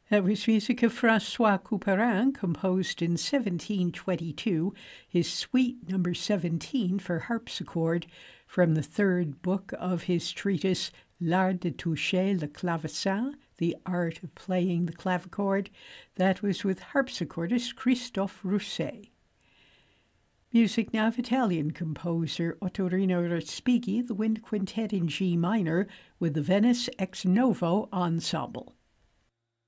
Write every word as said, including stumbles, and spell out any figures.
That was music of Francois Couperin, composed in seventeen twenty-two, his Suite number seventeen for harpsichord, from the third book of his treatise L'Art de toucher le clavecin, the art of playing the clavichord. That was with harpsichordist Christophe Rousset. Music now of Italian composer Ottorino Respighi, the Wind Quintet in G minor, with the Venice Ex Novo Ensemble.